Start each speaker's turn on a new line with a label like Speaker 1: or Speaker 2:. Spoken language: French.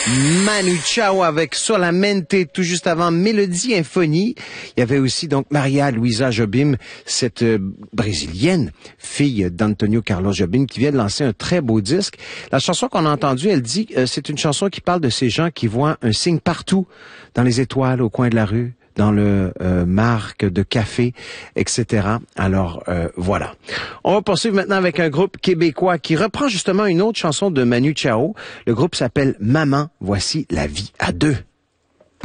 Speaker 1: Manu Chao avec Solamente, tout juste avant Mélodie Infonie. Il y avait aussi donc Maria Luisa Jobim, cette brésilienne, fille d'Antonio Carlos Jobim, qui vient de lancer un très beau disque. La chanson qu'on a entendue, elle dit, c'est une chanson qui parle de ces gens qui voient un signe partout, dans les étoiles, au coin de la rue, dans le marque de café, etc. Alors, voilà. On va poursuivre maintenant avec un groupe québécois qui reprend justement une autre chanson de Manu Chao. Le groupe s'appelle Maman, voici La vie à deux.